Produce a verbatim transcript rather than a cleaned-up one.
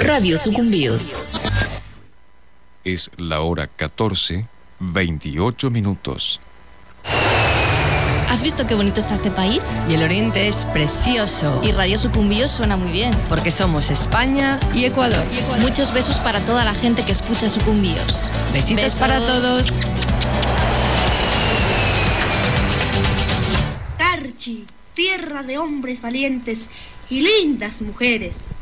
Radio Sucumbíos. Es la hora catorce, veintiocho minutos. ¿Has visto qué bonito está este país? Y el oriente es precioso. Y Radio Sucumbíos suena muy bien. Porque somos España y Ecuador. y Ecuador. Muchos besos para toda la gente que escucha Sucumbíos. Besitos Besos para todos. Tarchi, tierra de hombres valientes y lindas mujeres.